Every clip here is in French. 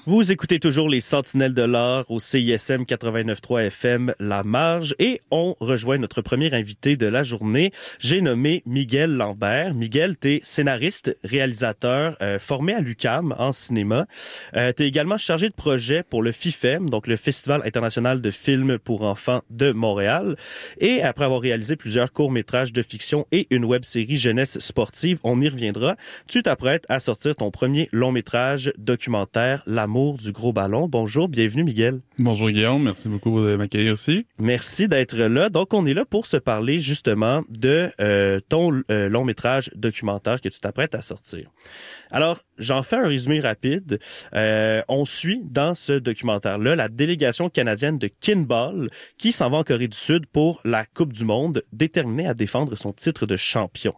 Vous écoutez toujours les Sentinelles de l'Or au CISM 89.3 FM La Marge et on rejoint notre premier invité de la journée. J'ai nommé Miguel Lambert. Miguel, t'es scénariste, réalisateur, formé à l'UQAM en cinéma. T'es également chargé de projet pour le FIFEM, donc le Festival international de films pour enfants de Montréal. Et après avoir réalisé plusieurs courts-métrages de fiction et une web-série jeunesse sportive, on y reviendra, tu t'apprêtes à sortir ton premier long-métrage documentaire, L'amour du gros ballon. Bonjour, bienvenue Miguel. Bonjour Guillaume, merci beaucoup de m'accueillir ici. Merci d'être là. Donc on est là pour se parler justement de ton long-métrage documentaire que tu t'apprêtes à sortir. Alors, j'en fais un résumé rapide. On suit dans ce documentaire-là la délégation canadienne de Kinball qui s'en va en Corée du Sud pour la Coupe du Monde, déterminée à défendre son titre de champion.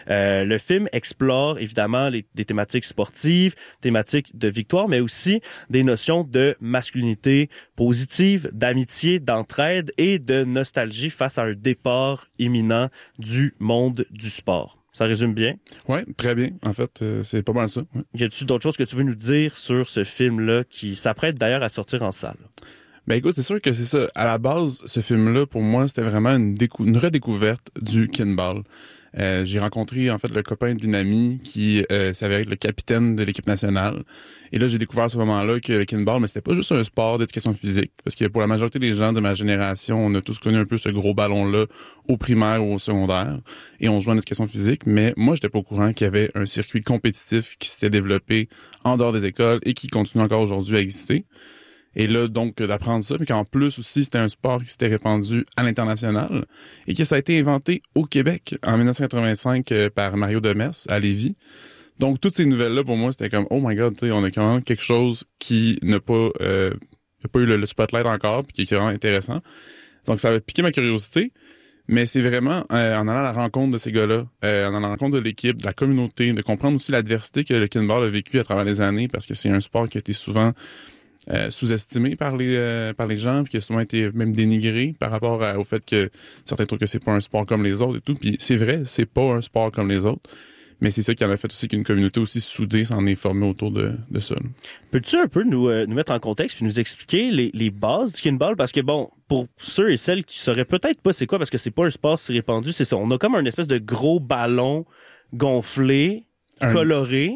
Le film explore évidemment des thématiques sportives, thématiques de victoire, mais aussi des notions de masculinité positive, d'amitié, d'entraide et de nostalgie face à un départ imminent du monde du sport. Ça résume bien? Ouais, très bien. En fait, c'est pas mal ça. Ouais. Y a-t-il d'autres choses que tu veux nous dire sur ce film-là qui s'apprête d'ailleurs à sortir en salle? Ben écoute, c'est sûr que c'est ça. À la base, ce film-là, pour moi, c'était vraiment une redécouverte du Kinball. J'ai rencontré en fait le copain d'une amie qui s'avérait être le capitaine de l'équipe nationale. Et là, j'ai découvert à ce moment-là que le Kinball, mais c'était pas juste un sport d'éducation physique. Parce que pour la majorité des gens de ma génération, on a tous connu un peu ce gros ballon-là au primaire ou au secondaire. Et on jouait en éducation physique. Mais moi, j'étais pas au courant qu'il y avait un circuit compétitif qui s'était développé en dehors des écoles et qui continue encore aujourd'hui à exister. Et là, donc, d'apprendre ça, puis qu'en plus aussi, c'était un sport qui s'était répandu à l'international et que ça a été inventé au Québec en 1985 par Mario Demers à Lévis. Donc, toutes ces nouvelles-là, pour moi, c'était comme, oh my god, tu sais, on a quand même quelque chose qui n'a pas eu le spotlight encore, puis qui est vraiment intéressant. Donc, ça avait piqué ma curiosité, mais c'est vraiment en allant à la rencontre de ces gars-là, en allant à la rencontre de l'équipe, de la communauté, de comprendre aussi l'adversité que le Kinball a vécu à travers les années, parce que c'est un sport qui a été souvent sous-estimé par les gens, puis qui a souvent été même dénigré par rapport au fait que certains trouvent que c'est pas un sport comme les autres et tout. Puis c'est vrai, c'est pas un sport comme les autres. Mais c'est ça qui en a fait aussi qu'une communauté aussi soudée s'en est formée autour de ça. Peux-tu un peu nous mettre en contexte puis nous expliquer les bases du Kinball? Parce que bon, pour ceux et celles qui sauraient peut-être pas c'est quoi, parce que c'est pas un sport si répandu, c'est ça. On a comme un espèce de gros ballon gonflé, coloré.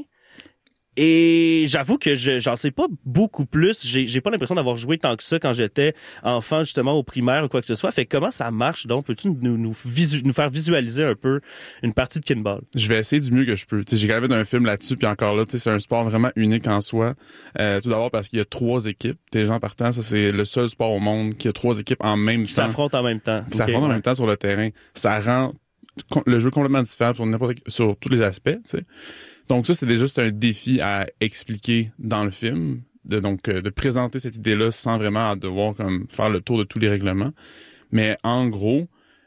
Et j'avoue que j'en sais pas beaucoup plus. J'ai pas l'impression d'avoir joué tant que ça quand j'étais enfant, justement, au primaire ou quoi que ce soit. Fait comment ça marche, donc? Peux-tu nous faire visualiser un peu une partie de Kinball? Je vais essayer du mieux que je peux. T'sais, j'ai gravé d'un film là-dessus, puis encore là, c'est un sport vraiment unique en soi. Tout d'abord parce qu'il y a 3 équipes. Des gens partant, ça c'est le seul sport au monde qui a 3 équipes en même temps. Qui s'affrontent en même temps. Qui s'affrontent en même temps sur le terrain. Ça rend le jeu complètement différent sur tous les aspects, tu sais. Donc ça, c'est déjà un défi à expliquer dans le film, de présenter cette idée-là sans vraiment devoir comme faire le tour de tous les règlements. Mais en gros,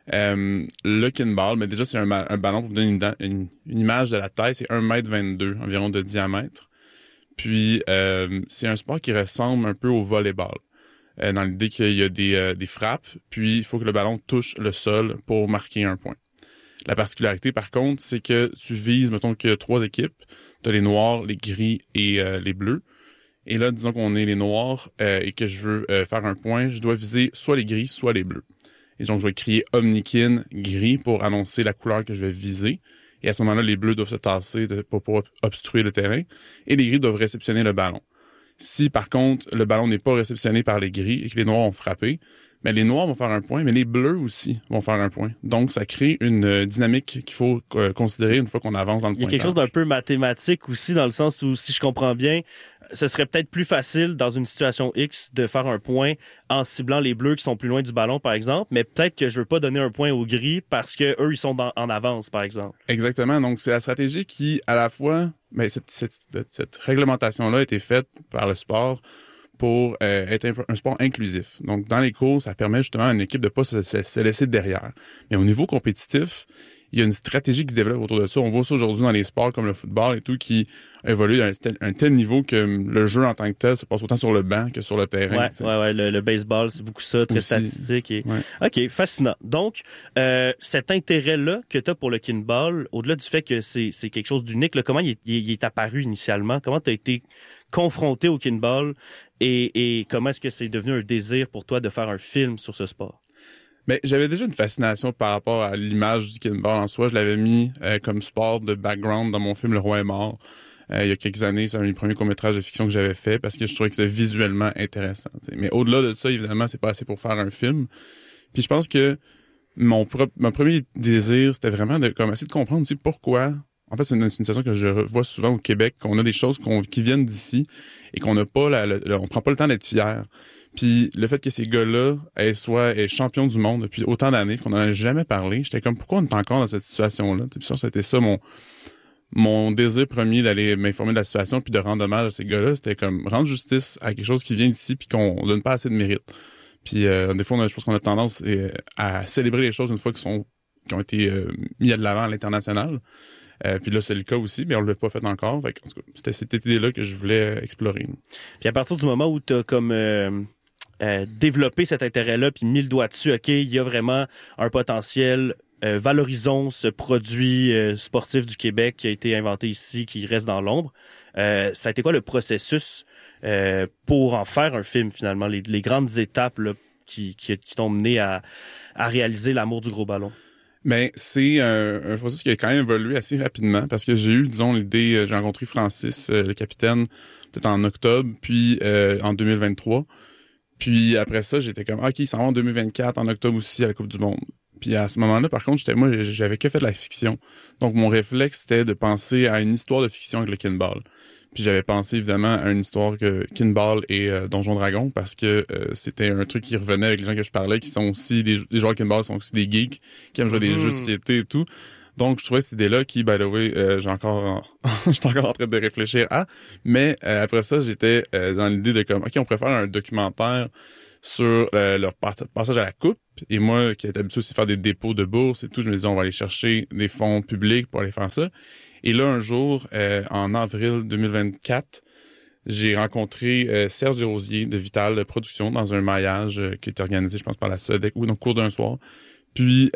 le Kinball, mais déjà c'est un ballon, pour vous donner une image de la taille, c'est 1,22 m environ de diamètre. Puis c'est un sport qui ressemble un peu au volleyball. Dans l'idée qu'il y a des frappes, puis il faut que le ballon touche le sol pour marquer un point. La particularité, par contre, c'est que tu vises, mettons qu'il y a 3 équipes. Tu as les noirs, les gris et les bleus. Et là, disons qu'on est les noirs et que je veux faire un point, je dois viser soit les gris, soit les bleus. Et donc, je vais crier Omnikin gris pour annoncer la couleur que je vais viser. Et à ce moment-là, les bleus doivent se tasser pour obstruer le terrain. Et les gris doivent réceptionner le ballon. Si, par contre, le ballon n'est pas réceptionné par les gris et que les noirs ont frappé, mais les noirs vont faire un point, mais les bleus aussi vont faire un point. Donc, ça crée une dynamique qu'il faut considérer une fois qu'on avance dans le pointage. Il y a quelque chose d'un peu mathématique aussi, dans le sens où, si je comprends bien, ce serait peut-être plus facile dans une situation X de faire un point en ciblant les bleus qui sont plus loin du ballon, par exemple, mais peut-être que je veux pas donner un point aux gris parce que eux ils sont en avance, par exemple. Exactement. Donc, c'est la stratégie qui, à la fois, cette réglementation-là a été faite par le sport pour être un sport inclusif. Donc, dans les cours, ça permet justement à une équipe de pas se laisser derrière. Mais au niveau compétitif, il y a une stratégie qui se développe autour de ça. On voit ça aujourd'hui dans les sports comme le football et tout, qui évolue à un tel niveau que le jeu en tant que tel se passe autant sur le banc que sur le terrain. Ouais, le baseball, c'est beaucoup ça, très statistique. Et... Ouais. OK, fascinant. Donc, cet intérêt-là que tu as pour le kinball, au-delà du fait que c'est quelque chose d'unique, là, comment il est apparu initialement? Comment tu as été confronté au kinball et comment est-ce que c'est devenu un désir pour toi de faire un film sur ce sport? Mais j'avais déjà une fascination par rapport à l'image du kinball en soi. Je l'avais mis comme sport de background dans mon film Le Roi est mort. Il y a quelques années, c'est un des premiers courts-métrages de fiction que j'avais fait parce que je trouvais que c'était visuellement intéressant. T'sais. Mais au-delà de ça, évidemment, c'est pas assez pour faire un film. Puis je pense que mon premier désir, c'était vraiment de essayer de comprendre aussi pourquoi. En fait, c'est une situation que je vois souvent au Québec, qu'on a des choses qui viennent d'ici et qu'on n'a pas on prend pas le temps d'être fiers. Puis le fait que ces gars-là soient champions du monde depuis autant d'années, qu'on n'en a jamais parlé, j'étais comme pourquoi on est encore dans cette situation-là. Puis ça, c'était ça mon désir premier d'aller m'informer de la situation puis de rendre hommage à ces gars-là, c'était comme rendre justice à quelque chose qui vient d'ici puis qu'on donne pas assez de mérite. Puis des fois, je pense qu'on a tendance à célébrer les choses une fois qui ont été mis de l'avant à l'international. Puis là, c'est le cas aussi, mais on ne l'a pas fait encore. Fait en tout cas, c'était cette idée-là que je voulais explorer. Puis à partir du moment où tu as comme développé cet intérêt-là puis mis le doigt dessus, OK, il y a vraiment un potentiel, valorisons ce produit sportif du Québec qui a été inventé ici, qui reste dans l'ombre. Ça a été quoi le processus pour en faire un film, finalement, les grandes étapes là, qui t'ont mené à réaliser l'amour du gros ballon? Ben, c'est un processus qui a quand même évolué assez rapidement parce que j'ai eu, disons, l'idée, j'ai rencontré Francis, le capitaine, peut-être en octobre, puis en 2023. Puis après ça, j'étais comme, OK, il s'en va en 2024, en octobre aussi, à la Coupe du Monde. Puis à ce moment-là, par contre, j'avais que fait de la fiction. Donc mon réflexe, c'était de penser à une histoire de fiction avec le kinball. Puis j'avais pensé évidemment à une histoire que Kinball et Donjon Dragon parce que c'était un truc qui revenait avec les gens que je parlais qui sont aussi des joueurs de Kinball, sont aussi des geeks qui aiment jouer des jeux de société et tout. Donc je trouvais cette idée-là qui, by the way, j'étais encore en train de réfléchir à. Mais après ça, j'étais dans l'idée de comme, OK, on pourrait faire un documentaire sur leur passage à la coupe. Et moi, qui étais habitué aussi à faire des dépôts de bourse et tout, je me disais, on va aller chercher des fonds publics pour aller faire ça. Et là, un jour, en avril 2024, j'ai rencontré Serge Desrosiers de Vital Production dans un mariage qui était organisé, je pense, par la SODEC, ou donc cours d'un soir. Puis,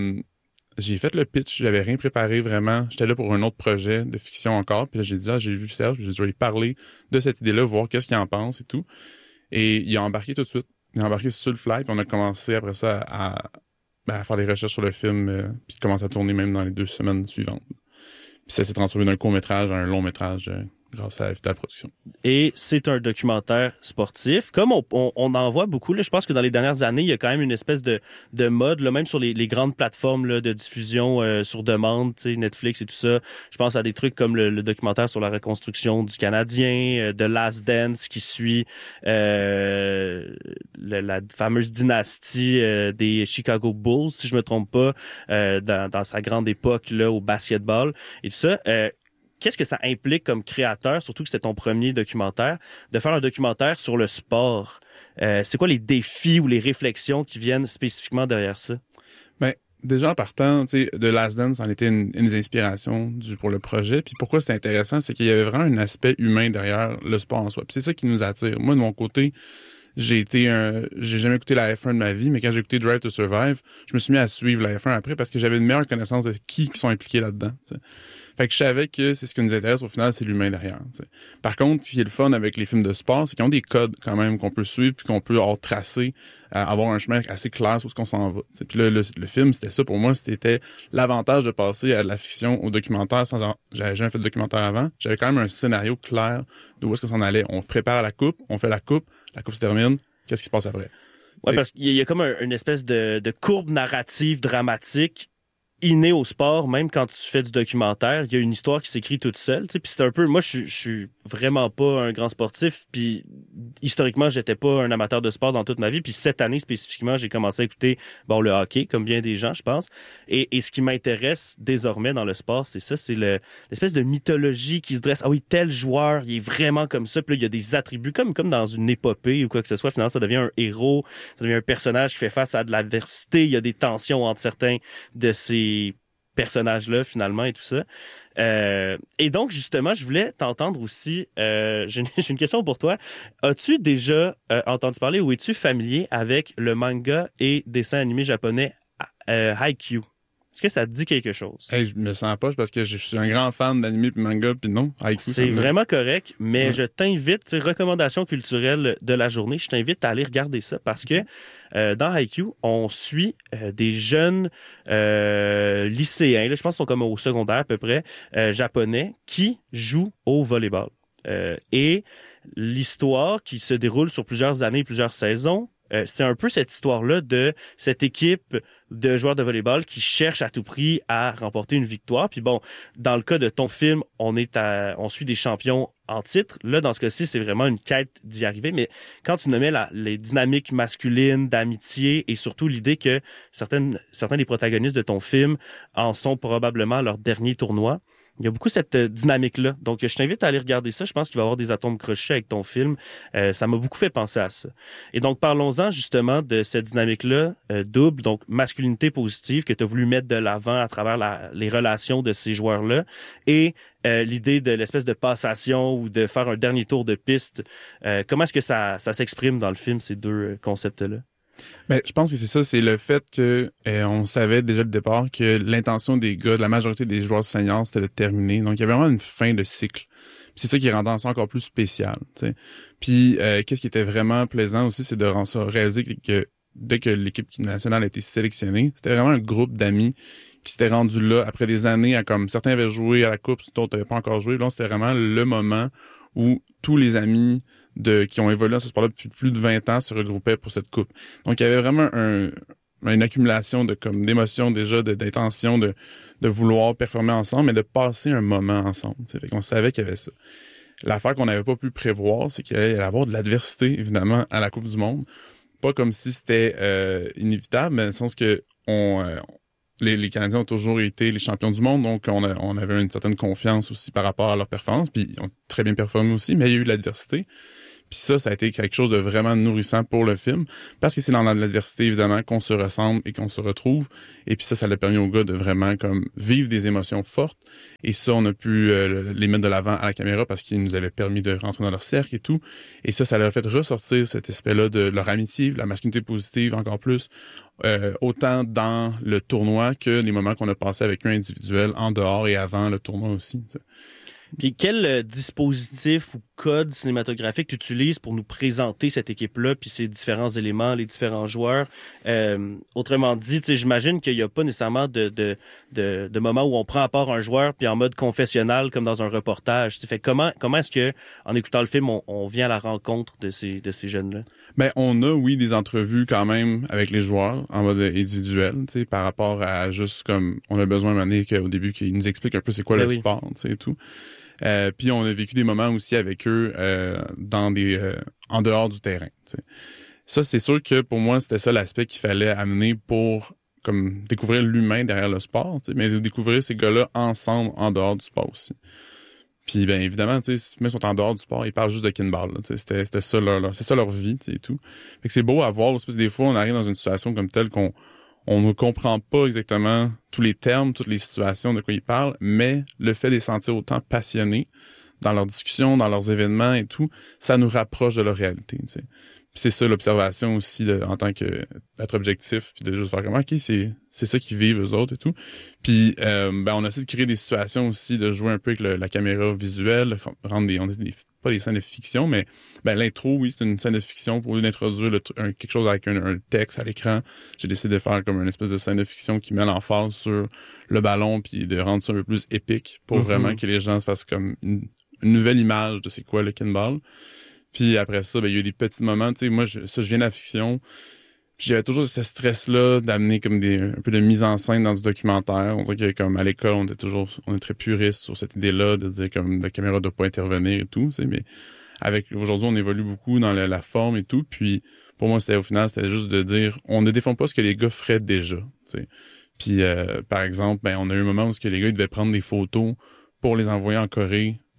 j'ai fait le pitch, j'avais rien préparé vraiment. J'étais là pour un autre projet de fiction encore. Puis là, j'ai dit, j'ai vu Serge, je vais lui parler de cette idée-là, voir qu'est-ce qu'il en pense et tout. Et il a embarqué tout de suite. Il a embarqué sur le fly, puis on a commencé après ça à faire des recherches sur le film, puis commencer à tourner même dans les 2 semaines suivantes. Puis ça s'est transformé d'un court-métrage à un long-métrage grâce à Vital Production. Et c'est un documentaire sportif. Comme on en voit beaucoup, là, je pense que dans les dernières années, il y a quand même une espèce de mode, là, même sur les grandes plateformes là, de diffusion sur demande, Netflix et tout ça. Je pense à des trucs comme le documentaire sur la reconstruction du Canadien, The Last Dance qui suit la fameuse dynastie des Chicago Bulls, si je me trompe pas, dans sa grande époque là au basketball et tout ça. Qu'est-ce que ça implique comme créateur, surtout que c'était ton premier documentaire, de faire un documentaire sur le sport? C'est quoi les défis ou les réflexions qui viennent spécifiquement derrière ça? Ben, déjà en partant, tu sais, The Last Dance en était une des inspirations pour le projet. Puis pourquoi c'était intéressant, c'est qu'il y avait vraiment un aspect humain derrière le sport en soi. Puis c'est ça qui nous attire. Moi, de mon côté, j'ai jamais écouté la F1 de ma vie, mais quand j'ai écouté Drive to Survive, je me suis mis à suivre la F1 après parce que j'avais une meilleure connaissance de qui sont impliqués là-dedans. T'sais. Fait que je savais que c'est ce qui nous intéresse au final, c'est l'humain derrière. T'sais. Par contre, ce qui est le fun avec les films de sport, c'est qu'ils ont des codes quand même qu'on peut suivre puis qu'on peut tracer, avoir un chemin assez clair sur ce qu'on s'en va. T'sais. Puis là, le film, c'était ça pour moi, c'était l'avantage de passer à de la fiction au documentaire j'avais jamais fait de documentaire avant. J'avais quand même un scénario clair de où est-ce qu'on s'en allait. On prépare la coupe, on fait la coupe se termine, qu'est-ce qui se passe après? Ouais, parce qu'il y a comme une espèce de courbe narrative dramatique innée au sport, même quand tu fais du documentaire, il y a une histoire qui s'écrit toute seule, tu sais, puis c'est un peu, moi je suis vraiment pas un grand sportif, puis historiquement j'étais pas un amateur de sport dans toute ma vie, puis cette année spécifiquement j'ai commencé à écouter le hockey, comme bien des gens je pense, et ce qui m'intéresse désormais dans le sport, c'est ça, c'est l'espèce de mythologie qui se dresse. Ah oui, tel joueur, il est vraiment comme ça, puis là il y a des attributs comme dans une épopée ou quoi que ce soit, finalement ça devient un héros, ça devient un personnage qui fait face à de l'adversité, il y a des tensions entre certains de ces personnage-là finalement et tout ça. Et donc justement, je voulais t'entendre aussi. J'ai une question pour toi. As-tu déjà entendu parler ou es-tu familier avec le manga et dessin animé japonais Haikyuu? Est-ce que ça te dit quelque chose? Hey, je me sens pas parce que je suis un grand fan d'anime puis manga puis non. Haikyuu, c'est vraiment correct, mais je t'invite, c'est recommandation culturelle de la journée, je t'invite à aller regarder ça parce que dans Haikyuu, on suit des jeunes lycéens, là, je pense qu'ils sont comme au secondaire à peu près, japonais, qui jouent au volleyball. Et l'histoire qui se déroule sur plusieurs années, plusieurs saisons, c'est un peu cette histoire-là de cette équipe de joueurs de volleyball qui cherchent à tout prix à remporter une victoire. Puis bon, dans le cas de ton film, on suit des champions en titre. Là, dans ce cas-ci, c'est vraiment une quête d'y arriver. Mais quand tu nommais les dynamiques masculines, d'amitié et surtout l'idée que certains des protagonistes de ton film en sont probablement à leur dernier tournoi, il y a beaucoup cette dynamique-là. Donc, je t'invite à aller regarder ça. Je pense qu'il va y avoir des atomes crochus avec ton film. Ça m'a beaucoup fait penser à ça. Et donc, parlons-en justement de cette dynamique-là double, donc masculinité positive que tu as voulu mettre de l'avant à travers les relations de ces joueurs-là et l'idée de l'espèce de passation ou de faire un dernier tour de piste. Comment est-ce que ça s'exprime dans le film, ces deux concepts-là? Ben, je pense que c'est ça, c'est le fait que on savait déjà le départ que l'intention des gars, de la majorité des joueurs seniors, c'était de terminer. Donc, il y avait vraiment une fin de cycle. Puis c'est ça qui rendait ça encore plus spécial, tu sais. Puis, qu'est-ce qui était vraiment plaisant aussi, c'est de réaliser que dès que l'équipe nationale a été sélectionnée, c'était vraiment un groupe d'amis qui s'était rendu là après des années à comme certains avaient joué à la coupe, d'autres n'avaient pas encore joué. Là, c'était vraiment le moment où tous les amis qui ont évolué dans ce sport-là depuis plus de 20 ans se regroupaient pour cette coupe. Donc, il y avait vraiment une accumulation d'émotions déjà, d'intention de vouloir performer ensemble, mais de passer un moment ensemble. T'sais. Fait qu'on savait qu'il y avait ça. L'affaire qu'on n'avait pas pu prévoir, c'est qu'il allait y avoir de l'adversité, évidemment, à la Coupe du Monde. Pas comme si c'était inévitable, mais dans le sens que les Canadiens ont toujours été les champions du monde, donc on avait une certaine confiance aussi par rapport à leur performance, puis ils ont très bien performé aussi, mais il y a eu de l'adversité. Puis ça a été quelque chose de vraiment nourrissant pour le film, parce que c'est dans l'adversité, évidemment, qu'on se ressemble et qu'on se retrouve. Et puis ça l'a permis aux gars de vraiment comme vivre des émotions fortes. Et ça, on a pu les mettre de l'avant à la caméra parce qu'ils nous avaient permis de rentrer dans leur cercle et tout. Et ça leur a fait ressortir cet aspect-là de leur amitié, de la masculinité positive encore plus, autant dans le tournoi que les moments qu'on a passés avec eux individuels en dehors et avant le tournoi aussi. Ça. Puis quel dispositif ou code cinématographique tu utilises pour nous présenter cette équipe-là, puis ces différents éléments, les différents joueurs? Autrement dit, j'imagine qu'il n'y a pas nécessairement de moment où on prend à part un joueur puis en mode confessionnal comme dans un reportage. Fait comment est-ce que en écoutant le film on vient à la rencontre de ces jeunes-là? Ben on a des entrevues quand même avec les joueurs en mode individuel, tu sais, par rapport à juste comme on a besoin au début qu'ils nous expliquent un peu c'est quoi le sport, tu sais et tout. Puis on a vécu des moments aussi avec eux en dehors du terrain. T'sais. Ça, c'est sûr que pour moi, c'était ça l'aspect qu'il fallait amener pour comme découvrir l'humain derrière le sport, mais de découvrir ces gars-là ensemble en dehors du sport aussi. Puis bien évidemment, tu sais, ils sont en dehors du sport, ils parlent juste de kinball. C'était ça c'est ça leur vie, et tout. Fait que c'est beau à voir, parce que des fois on arrive dans une situation comme telle qu'on ne comprend pas exactement tous les termes, toutes les situations de quoi ils parlent, mais le fait de les sentir autant passionnés dans leurs discussions, dans leurs événements et tout, ça nous rapproche de leur réalité. Tu sais. Puis c'est ça l'observation aussi en tant que d'être objectif, puis de juste faire comme ok, c'est ça qu'ils vivent eux autres et tout. Puis on essaie de créer des situations aussi, de jouer un peu avec la caméra visuelle, rendre pas des scènes de fiction, mais l'intro, oui, c'est une scène de fiction pour d'introduire quelque chose avec un texte à l'écran. J'ai décidé de faire comme une espèce de scène de fiction qui met l'emphase sur le ballon puis de rendre ça un peu plus épique pour vraiment que les gens se fassent comme une nouvelle image de c'est quoi le kinball. Puis après ça, il y a eu des petits moments, tu sais, moi, je viens de la fiction. Puis j'avais toujours ce stress-là d'amener comme un peu de mise en scène dans du documentaire. On dirait que comme à l'école, on est très puriste sur cette idée-là de dire comme la caméra doit pas intervenir et tout, tu sais, mais aujourd'hui, on évolue beaucoup dans la forme et tout. Puis pour moi, au final, c'était juste de dire, on ne défend pas ce que les gars feraient déjà, tu sais. Puis par exemple, on a eu un moment où les gars ils devaient prendre des photos pour les envoyer en Corée.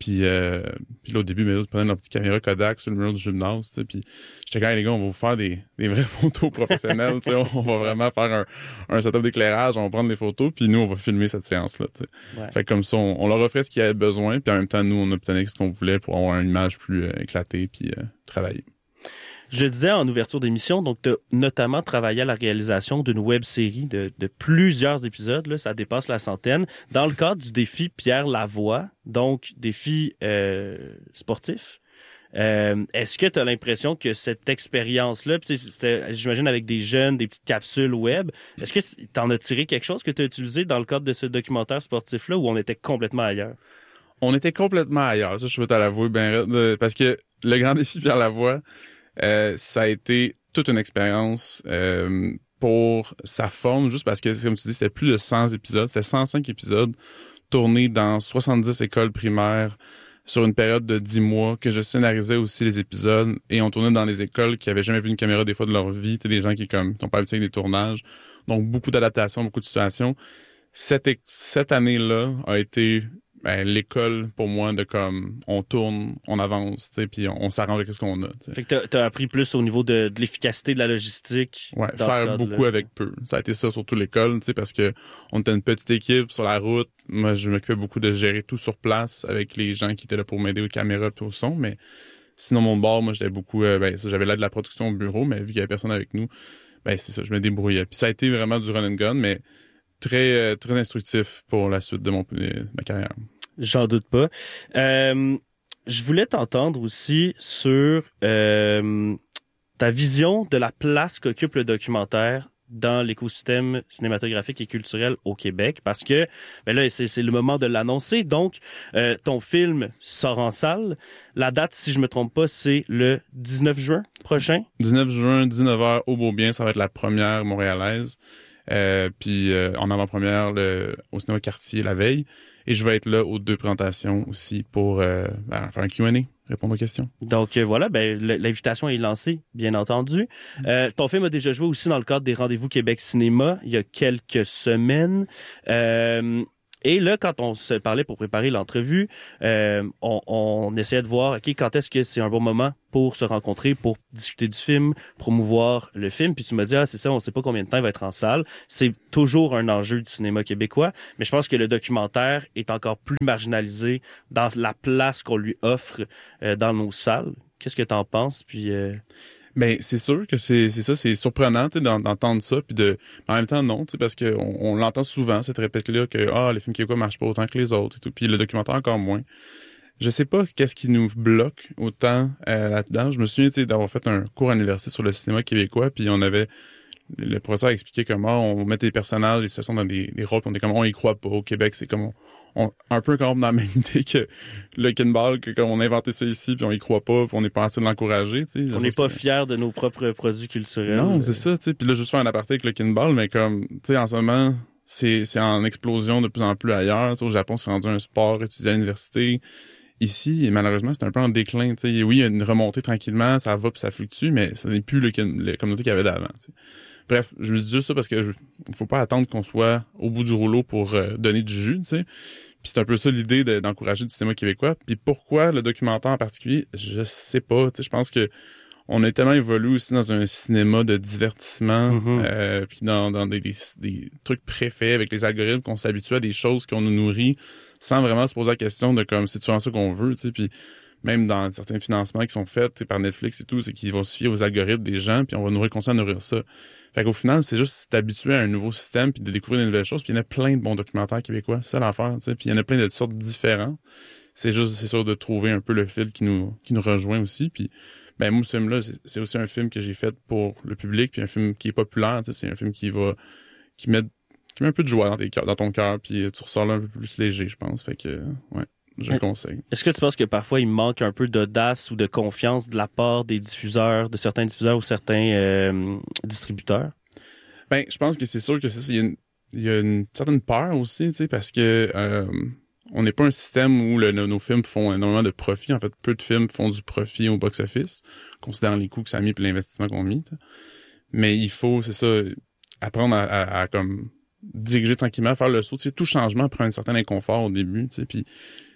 Puis là, au début, ils prenaient leur petite caméra Kodak sur le mur du gymnase, tu sais, puis j'étais quand les gars, on va vous faire des vraies photos professionnelles, tu sais, on va vraiment faire un setup d'éclairage, on va prendre des photos, puis nous, on va filmer cette séance-là, tu sais. Ouais. Fait que comme ça, on leur offrait ce qu'ils avaient besoin, puis en même temps, nous, on obtenait ce qu'on voulait pour avoir une image plus éclatée, puis travailler. Je disais en ouverture d'émission, donc tu as notamment travaillé à la réalisation d'une web-série de plusieurs épisodes, là, ça dépasse la centaine, dans le cadre du défi Pierre Lavoie, donc défi sportif. Est-ce que tu as l'impression que cette expérience-là, c'était, j'imagine avec des jeunes, des petites capsules web, est-ce que tu en as tiré quelque chose que tu as utilisé dans le cadre de ce documentaire sportif-là ou on était complètement ailleurs? On était complètement ailleurs, ça je peux te l'avouer, parce que le grand défi Pierre Lavoie, ça a été toute une expérience pour sa forme, juste parce que, comme tu dis, c'était plus de 100 épisodes, c'était 105 épisodes tournés dans 70 écoles primaires sur une période de 10 mois, que je scénarisais aussi les épisodes, et on tournait dans les écoles qui avaient jamais vu une caméra des fois de leur vie, tu sais, des gens qui sont pas habitués avec des tournages, donc beaucoup d'adaptations, beaucoup de situations. Cette année-là a été l'école pour moi de comme on tourne, on avance, tu sais, puis on s'arrange avec ce qu'on a. T'sais. Fait que t'as appris plus au niveau de l'efficacité de la logistique. Ouais, faire beaucoup avec peu. Ça a été ça surtout l'école, tu sais, parce que on était une petite équipe sur la route. Moi, je m'occupais beaucoup de gérer tout sur place avec les gens qui étaient là pour m'aider aux caméras et au son, mais sinon mon bord, moi j'étais beaucoup j'avais l'aide de la production au bureau, mais vu qu'il y avait personne avec nous, c'est ça, je me débrouillais. Puis ça a été vraiment du run and gun, mais très très instructif pour la suite de ma carrière. J'en doute pas. Je voulais t'entendre aussi sur ta vision de la place qu'occupe le documentaire dans l'écosystème cinématographique et culturel au Québec, parce que là c'est le moment de l'annoncer. Donc ton film sort en salle. La date, si je me trompe pas, c'est le 19 juin prochain. 19 juin, 19h au Beaubien, ça va être la première montréalaise. Puis en avant-première au cinéma Quartier la veille. Et je vais être là aux 2 présentations aussi pour faire un Q&A, répondre aux questions. Donc voilà, l'invitation est lancée, bien entendu. Ton film a déjà joué aussi dans le cadre des Rendez-vous Québec Cinéma il y a quelques semaines. Et là, quand on se parlait pour préparer l'entrevue, on essayait de voir, OK, quand est-ce que c'est un bon moment pour se rencontrer, pour discuter du film, promouvoir le film. Puis tu m'as dit, c'est ça, on sait pas combien de temps il va être en salle. C'est toujours un enjeu du cinéma québécois, mais je pense que le documentaire est encore plus marginalisé dans la place qu'on lui offre dans nos salles. Qu'est-ce que t'en penses? Puis... c'est sûr que c'est ça, c'est surprenant d'entendre ça, puis en même temps non, parce que on l'entend souvent cette répète-là que les films québécois marchent pas autant que les autres et tout, puis le documentaire encore moins. Je sais pas qu'est-ce qui nous bloque autant là-dedans. Je me souviens d'avoir fait un cours à l'université sur le cinéma québécois, puis on avait le professeur expliquait comment on met des personnages, des situations dans des rôles, puis on est comme on y croit pas au Québec, c'est comme un peu comme dans la même idée que le Kinball, que comme on a inventé ça ici, puis on y croit pas, puis on est pas en train de l'encourager, tu sais. On n'est pas fiers de nos propres produits culturels. Non, c'est ça, tu sais. Puis là, juste faire un aparté avec le Kinball, mais comme, tu sais, en ce moment, c'est en explosion de plus en plus ailleurs. Tu sais, au Japon, c'est rendu un sport étudié à l'université. Ici, malheureusement, c'est un peu en déclin, tu sais. Oui, il y a une remontée tranquillement, ça va puis ça fluctue, mais ça n'est plus la communauté qu'il y avait d'avant, tu sais. Bref, je dis juste ça parce que faut pas attendre qu'on soit au bout du rouleau pour donner du jus, tu sais. Puis c'est un peu ça l'idée d'encourager du cinéma québécois. Puis pourquoi le documentaire en particulier, je sais pas. Tu sais, je pense que on a tellement évolué aussi dans un cinéma de divertissement, puis dans des trucs préfaits avec les algorithmes qu'on s'habitue à des choses qu'on nous nourrit sans vraiment se poser la question de comme c'est toujours ça qu'on veut, tu sais. Puis même dans certains financements qui sont faits par Netflix et tout, c'est qu'ils vont se fier aux algorithmes des gens, puis on va continuer à nourrir ça. Fait qu'au final, c'est juste t'habituer à un nouveau système puis de découvrir des nouvelles choses. Puis il y en a plein de bons documentaires québécois, c'est ça l'affaire, tu sais. Puis il y en a plein de sortes différents. C'est sûr de trouver un peu le fil qui nous rejoint aussi. Puis moi, ce film-là, c'est aussi un film que j'ai fait pour le public, puis un film qui est populaire, tu sais. C'est un film qui met un peu de joie dans ton cœur, puis tu ressors là un peu plus léger, je pense. Fait que ouais. Je le conseille. Est-ce que tu penses que parfois il manque un peu d'audace ou de confiance de la part des diffuseurs, de certains diffuseurs ou certains distributeurs? Je pense que c'est sûr que ça, il y a une certaine peur aussi, tu sais, parce que on n'est pas un système où nos films font énormément de profit. En fait, peu de films font du profit au box-office, considérant les coûts que ça a mis et l'investissement qu'on a mis. T'sais. Mais il faut, c'est ça, apprendre à comme diriger tranquillement, faire le saut. Tu sais, tout changement prend un certain inconfort au début, tu sais, puis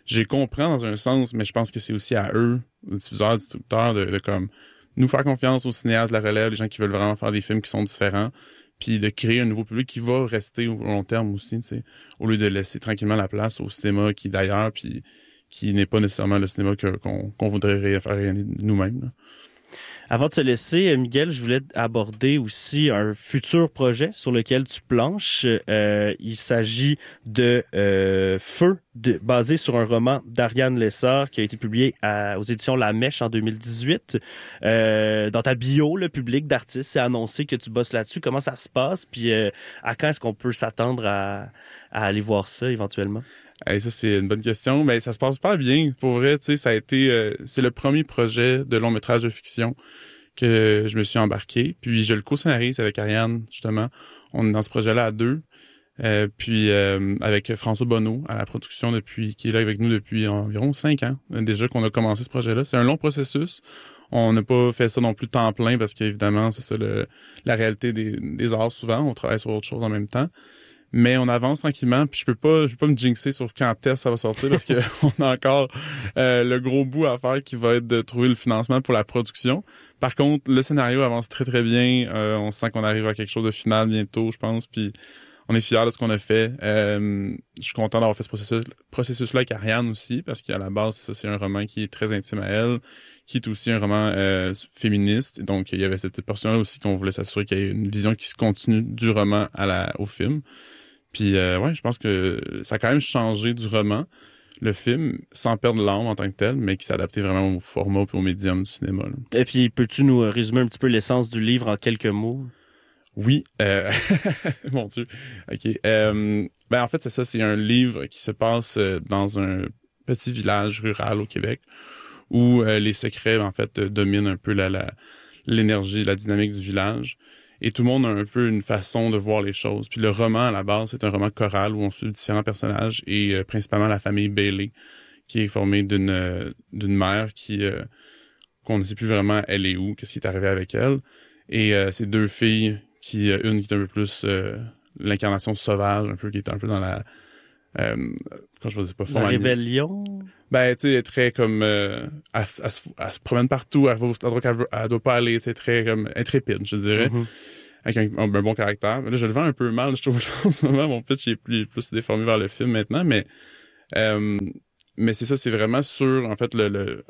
j'ai comprends dans un sens, mais je pense que c'est aussi à eux, aux diffuseurs, distributeurs, de comme nous faire confiance aux cinéastes de la relève, les gens qui veulent vraiment faire des films qui sont différents, puis de créer un nouveau public qui va rester au long terme aussi, tu sais, au lieu de laisser tranquillement la place au cinéma qui d'ailleurs, puis qui n'est pas nécessairement le cinéma qu'on voudrait faire nous-mêmes, là. Avant de se laisser, Miguel, je voulais aborder aussi un futur projet sur lequel tu planches. Il s'agit de Feu, basé sur un roman d'Ariane Lessard qui a été publié aux éditions La Mèche en 2018. Dans ta bio, le public d'artiste, c'est annoncé que tu bosses là-dessus. Comment ça se passe? Puis à quand est-ce qu'on peut s'attendre à aller voir ça éventuellement? Hey, ça, c'est une bonne question. Mais ça se passe pas bien. Pour vrai, tu sais, ça a été... c'est le premier projet de long métrage de fiction que je me suis embarqué. Puis je le co-scénarise avec Ariane, justement. On est dans ce projet-là à deux. Puis avec François Bonneau à la production qui est là avec nous depuis environ 5 ans. Déjà qu'on a commencé ce projet-là. C'est un long processus. On n'a pas fait ça non plus temps plein parce qu'évidemment, c'est ça la réalité des arts souvent. On travaille sur autre chose en même temps. Mais on avance tranquillement, puis je peux pas me jinxer sur quand est-ce ça va sortir parce que on a encore le gros bout à faire qui va être de trouver le financement pour la production. Par contre, le scénario avance très très bien. On sent qu'on arrive à quelque chose de final bientôt, je pense, puis on est fiers de ce qu'on a fait. Je suis content d'avoir fait ce processus-là avec Ariane aussi, parce qu'à la base, c'est un roman qui est très intime à elle, qui est aussi un roman féministe. Donc, il y avait cette portion-là aussi qu'on voulait s'assurer qu'il y ait une vision qui se continue du roman au film. Puis, ouais, je pense que ça a quand même changé du roman, le film, sans perdre l'âme en tant que tel, mais qui s'est adapté vraiment au format et au médium du cinéma, là. Et puis, peux-tu nous résumer un petit peu l'essence du livre en quelques mots? Oui, mon Dieu. OK. Ben en fait, c'est ça, c'est un livre qui se passe dans un petit village rural au Québec où les secrets, en fait, dominent un peu l'énergie, la dynamique du village. Et tout le monde a un peu une façon de voir les choses. Puis le roman, à la base, c'est un roman choral où on suit différents personnages et principalement la famille Bailey, qui est formée d'une mère qu'on ne sait plus vraiment elle est où, qu'est-ce qui est arrivé avec elle. Et ces deux filles une qui est un peu plus l'incarnation sauvage, un peu qui est un peu dans la quand je dis pas la rébellion. Ben tu sais, elle est très comme elle se promène partout, elle va à droite elle doit pas aller, c'est très comme intrépide, je dirais. Mm-hmm. Avec un bon caractère. Là, je le vends un peu mal, je trouve en ce moment mon pitch est plus déformé vers le film maintenant, mais c'est ça, c'est vraiment sur en fait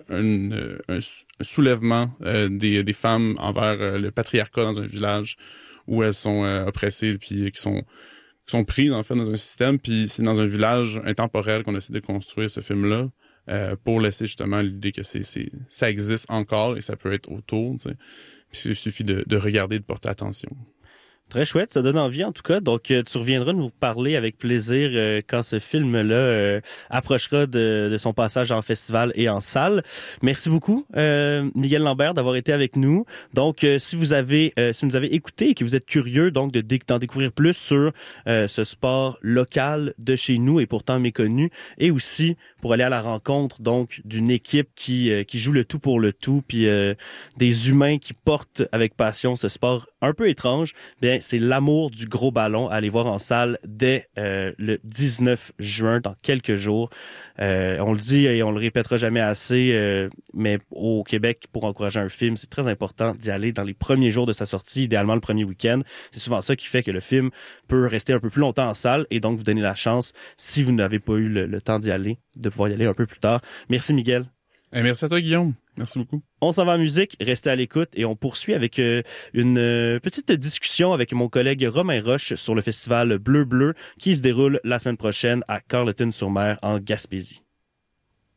un soulèvement des femmes envers le patriarcat dans un village où elles sont oppressées puis qui sont prises en fait dans un système, puis c'est dans un village intemporel qu'on essaie de construire ce film-là pour laisser justement l'idée que ça existe encore et ça peut être autour, tu sais. Puis il suffit de regarder et de porter attention. Très chouette, ça donne envie en tout cas. Donc, tu reviendras nous parler avec plaisir quand ce film-là approchera de son passage en festival et en salle. Merci beaucoup, Miguel Lambert, d'avoir été avec nous. Donc, si vous avez écouté et que vous êtes curieux donc d'en découvrir plus sur ce sport local de chez nous et pourtant méconnu, et aussi pour aller à la rencontre donc d'une équipe qui joue le tout pour le tout, puis des humains qui portent avec passion ce sport un peu étrange, bien c'est L'amour du gros ballon à aller voir en salle dès le 19 juin, dans quelques jours. On le dit et on le répétera jamais assez, mais au Québec, pour encourager un film, c'est très important d'y aller dans les premiers jours de sa sortie, idéalement le premier week-end. C'est souvent ça qui fait que le film peut rester un peu plus longtemps en salle et donc vous donner la chance, si vous n'avez pas eu le temps d'y aller, de pouvoir y aller un peu plus tard. Merci Miguel. Et merci à toi Guillaume. Merci beaucoup. On s'en va en musique, restez à l'écoute et on poursuit avec une petite discussion avec mon collègue Romain Roche sur le festival Bleu Bleu qui se déroule la semaine prochaine à Carleton-sur-Mer en Gaspésie.